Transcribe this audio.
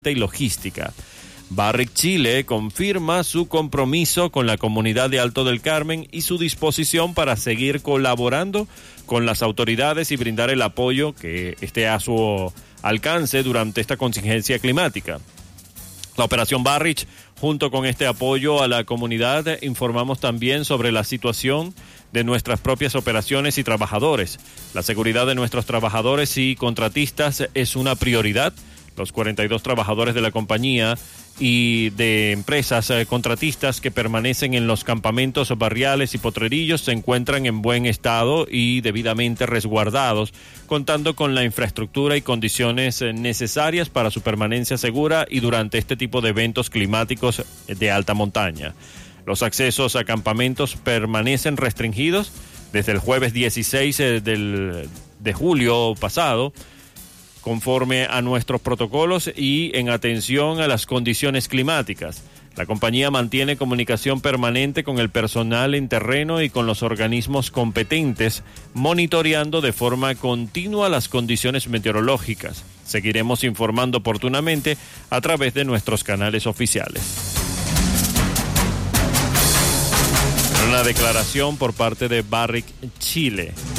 y logística. Barrick Chile confirma su compromiso con la comunidad de Alto del Carmen y su disposición para seguir colaborando con las autoridades y brindar el apoyo que esté a su alcance durante esta contingencia climática. La operación Barrick, junto con este apoyo a la comunidad, informamos también sobre la situación de nuestras propias operaciones y trabajadores. La seguridad de nuestros trabajadores y contratistas es una prioridad. Los 42 trabajadores de la compañía y de empresas contratistas que permanecen en los campamentos barriales y potrerillos se encuentran en buen estado y debidamente resguardados, contando con la infraestructura y condiciones necesarias para su permanencia segura y durante este tipo de eventos climáticos de alta montaña. Los accesos a campamentos permanecen restringidos desde el jueves 16 de julio pasado, conforme a nuestros protocolos y en atención a las condiciones climáticas. La compañía mantiene comunicación permanente con el personal en terreno y con los organismos competentes, monitoreando de forma continua las condiciones meteorológicas. Seguiremos informando oportunamente a través de nuestros canales oficiales. Una declaración por parte de Barrick Chile.